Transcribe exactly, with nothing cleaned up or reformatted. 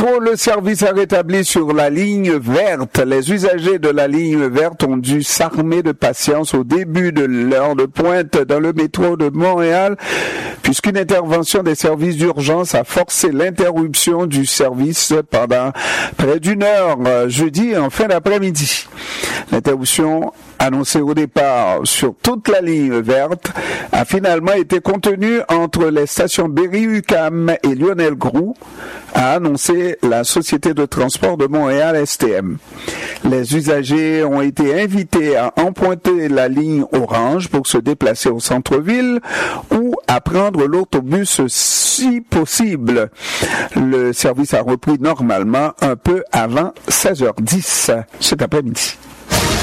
métro, le service a rétabli sur la ligne verte. Les usagers de la ligne verte ont dû s'armer de patience au début de l'heure de pointe dans le métro de Montréal, puisqu'une intervention des services d'urgence a forcé l'interruption du service pendant près d'une heure, jeudi en fin d'après-midi. L'interruption annoncée au départ sur toute la ligne verte a finalement été contenue entre les stations Berry-UQAM et Lionel Groulx, a annoncé la Société de transport de Montréal S T M. Les usagers ont été invités à emprunter la ligne orange pour se déplacer au centre-ville ou à prendre l'autobus si possible. Le service a repris normalement un peu avant seize heures dix cet après-midi.